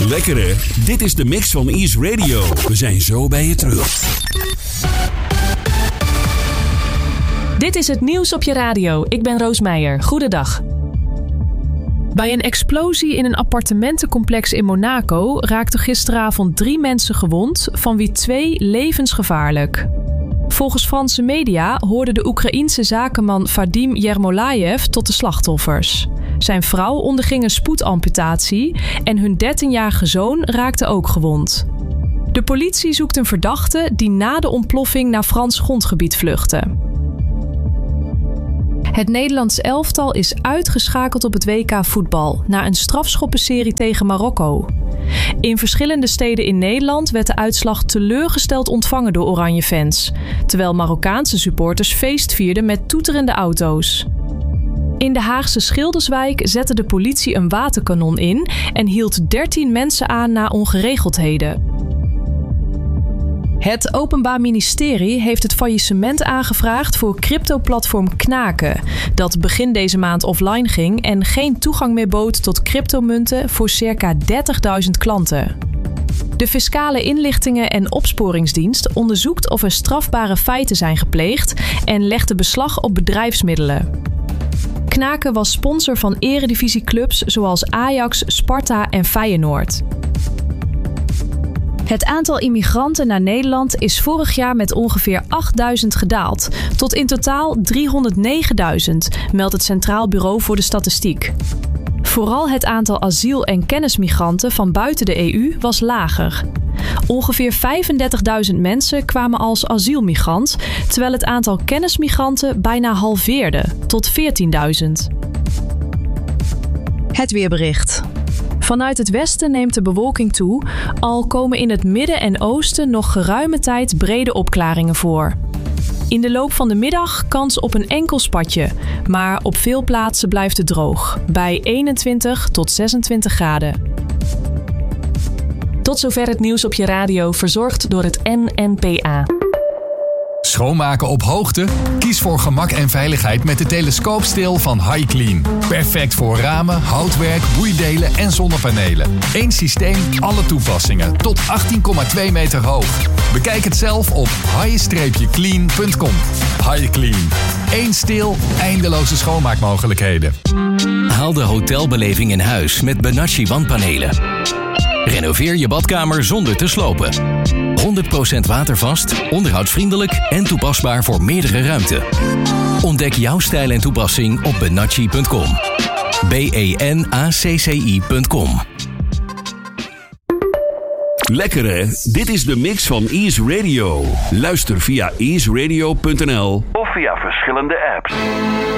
Lekker hè? Dit is de mix van Ease Radio. We zijn zo bij je terug. Dit is het nieuws op je radio. Ik ben Roos Meijer. Goedendag. Bij een explosie in een appartementencomplex in Monaco raakten gisteravond 3 mensen gewond, van wie 2 levensgevaarlijk. Volgens Franse media hoorde de Oekraïense zakenman Vadim Yermolayev tot de slachtoffers. Zijn vrouw onderging een spoedamputatie en hun 13-jarige zoon raakte ook gewond. De politie zoekt een verdachte die na de ontploffing naar Frans grondgebied vluchtte. Het Nederlands elftal is uitgeschakeld op het WK voetbal na een strafschoppenserie tegen Marokko. In verschillende steden in Nederland werd de uitslag teleurgesteld ontvangen door Oranje-fans, terwijl Marokkaanse supporters feest vierden met toeterende auto's. In de Haagse Schilderswijk zette de politie een waterkanon in en hield 13 mensen aan na ongeregeldheden. Het Openbaar Ministerie heeft het faillissement aangevraagd voor cryptoplatform Knaken, dat begin deze maand offline ging en geen toegang meer bood tot cryptomunten voor circa 30.000 klanten. De Fiscale Inlichtingen en Opsporingsdienst onderzoekt of er strafbare feiten zijn gepleegd en legde beslag op bedrijfsmiddelen. Knaken was sponsor van eredivisieclubs zoals Ajax, Sparta en Feyenoord. Het aantal immigranten naar Nederland is vorig jaar met ongeveer 8.000 gedaald, tot in totaal 309.000, meldt het Centraal Bureau voor de Statistiek. Vooral het aantal asiel- en kennismigranten van buiten de EU was lager. Ongeveer 35.000 mensen kwamen als asielmigrant, terwijl het aantal kennismigranten bijna halveerde, tot 14.000. Het weerbericht. Vanuit het westen neemt de bewolking toe, al komen in het midden en oosten nog geruime tijd brede opklaringen voor. In de loop van de middag kans op een enkel spatje, maar op veel plaatsen blijft het droog, bij 21 tot 26 graden. Tot zover het nieuws op je radio, verzorgd door het NNPA. Schoonmaken op hoogte? Kies voor gemak en veiligheid met de telescoopsteel van HiClean. Perfect voor ramen, houtwerk, boeidelen en zonnepanelen. Eén systeem, alle toepassingen. Tot 18,2 meter hoog. Bekijk het zelf op hi-clean.com. HiClean. Eén steel, eindeloze schoonmaakmogelijkheden. Haal de hotelbeleving in huis met Benacci wandpanelen. Renoveer je badkamer zonder te slopen. 100% watervast, onderhoudsvriendelijk en toepasbaar voor meerdere ruimten. Ontdek jouw stijl en toepassing op benacci.com. benacci.com. Lekker hè? Dit is de mix van Ease Radio. Luister via easeradio.nl of via verschillende apps.